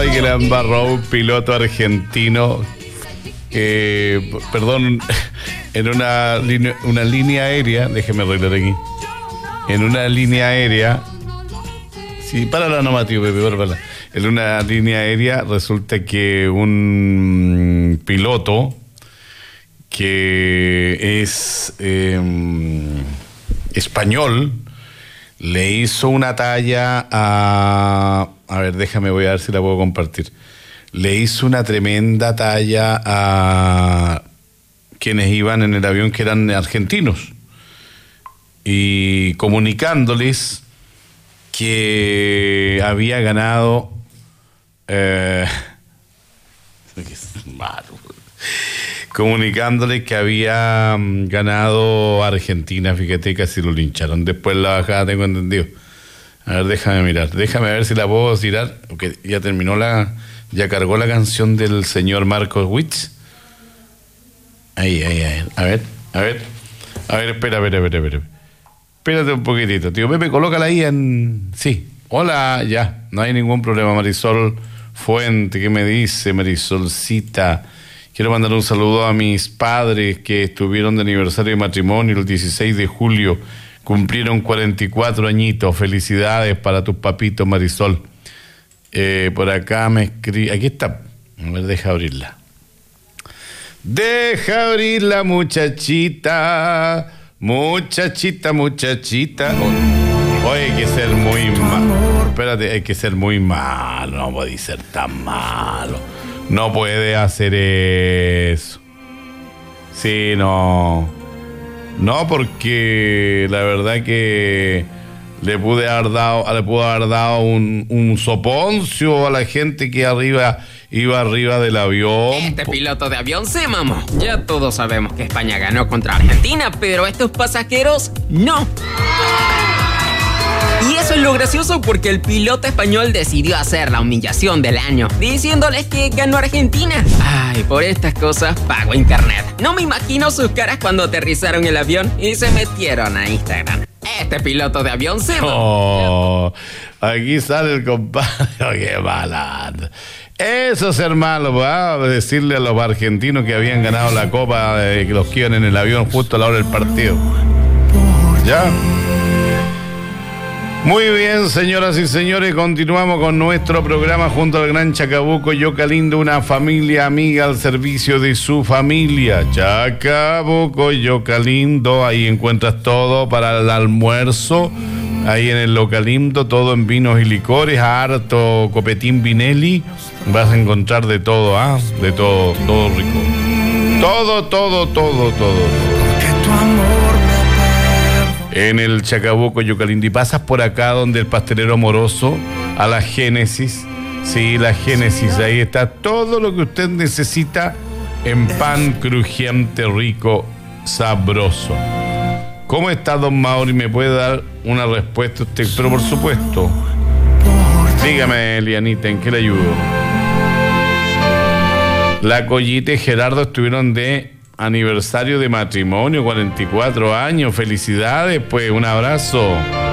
Ay, que le embarró un piloto argentino. Perdón, en una línea aérea, déjeme arreglar aquí. En una línea aérea. Sí, párala nomás, tío Pepe, párala. En una línea aérea resulta que un piloto que es español le hizo una talla a ver, déjame, voy a ver si la puedo compartir. Le hizo una tremenda talla a quienes iban en el avión, que eran argentinos, y comunicándoles que había ganado comunicándoles que había ganado Argentina. Fíjate, casi lo lincharon después la bajada, tengo entendido. A ver, déjame ver si la puedo tirar, porque ya terminó ya cargó la canción del señor Marcos Witt. Ahí, a ver, espera. Espérate un poquitito, tío Pepe, colócala ahí en... Sí, hola, ya, no hay ningún problema. Marisol Fuente, ¿qué me dice Marisolcita? Quiero mandar un saludo a mis padres que estuvieron de aniversario de matrimonio el 16 de julio. Cumplieron 44 añitos. Felicidades para tus papitos, Marisol. Por acá me escribe... Aquí está. A ver, deja abrirla. Deja abrir la muchachita. Muchachita. Oye, hay que ser muy malo. Espérate, hay que ser muy malo. No puede ser tan malo. No puede hacer eso. Sí, no. No, porque la verdad que le pudo haber dado un soponcio a la gente que iba arriba del avión. Este piloto de avión se mamó. Ya todos sabemos que España ganó contra Argentina, pero estos pasajeros no. Y eso es lo gracioso, porque el piloto español decidió hacer la humillación del año, diciéndoles que ganó Argentina. Ay, por estas cosas pago internet. No me imagino sus caras cuando aterrizaron el avión y se metieron a Instagram. Este piloto de avión se... Oh, aquí sale el compadre. Qué malado. Eso es ser malo, ¿va? Decirle a los argentinos que habían ganado la copa, que los que iban en el avión justo a la hora del partido. ¿Ya? Muy bien, señoras y señores, continuamos con nuestro programa junto al Gran Chacabuco Yocalindo, una familia amiga al servicio de su familia. Chacabuco Yocalindo, ahí encuentras todo para el almuerzo, ahí en el Localindo, todo en vinos y licores, harto copetín Vinelli, vas a encontrar de todo, de todo, todo rico. Todo. Porque tu amor en el Chacabuco Yocalindo, y pasas por acá donde el pastelero Moroso, a la Génesis. Sí, la Génesis, ahí está todo lo que usted necesita en pan crujiente, rico, sabroso. ¿Cómo está, don Mauri? ¿Me puede dar una respuesta usted? Pero por supuesto, dígame, Elianita, ¿en qué le ayudo? La Collita y Gerardo estuvieron de aniversario de matrimonio, 44 años. Felicidades, pues, un abrazo.